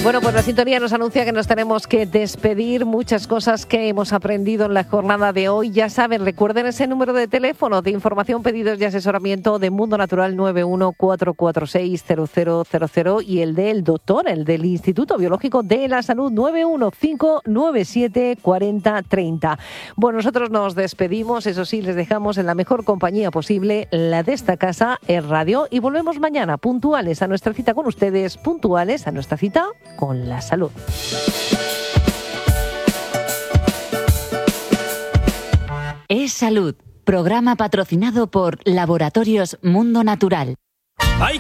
Bueno, pues la sintonía nos anuncia que nos tenemos que despedir. Muchas cosas que hemos aprendido en la jornada de hoy. Ya saben, recuerden ese número de teléfono de información, pedidos y asesoramiento de Mundo Natural 914460000 y el del doctor, el del Instituto Biológico de la Salud 915974030. Bueno, nosotros nos despedimos, eso sí, les dejamos en la mejor compañía posible, la de esta casa, es Radio, y volvemos mañana puntuales a nuestra cita con ustedes, puntuales a nuestra cita con la salud. Es Salud, programa patrocinado por Laboratorios Mundo Natural.